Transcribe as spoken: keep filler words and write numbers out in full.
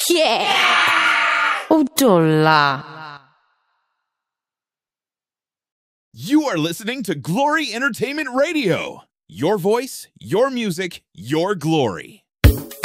哦，对啦。 You are listening to Glory Entertainment Radio. Your voice, your music, your glory.